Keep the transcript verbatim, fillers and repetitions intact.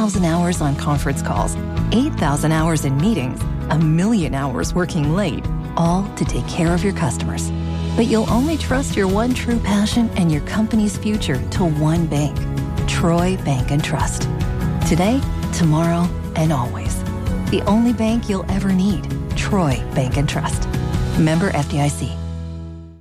thousand hours on conference calls, eight thousand hours in meetings, a million hours working late, all to take care of your customers. But you'll only trust your one true passion and your company's future to one bank, Troy Bank and Trust. Today, tomorrow, and always. The only bank you'll ever need, Troy Bank and Trust. Member F D I C.